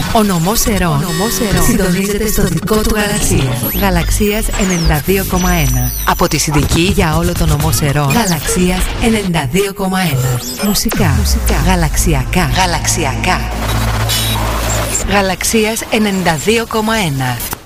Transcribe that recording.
Ο νομός Ερών συντονίζεται στο δικό του γαλαξία. Γαλαξίας 92,1. Από τη Συνδική για όλο το νομό Ερών. Γαλαξίας 92,1. Μουσικά. Γαλαξιακά. Γαλαξίας 92,1.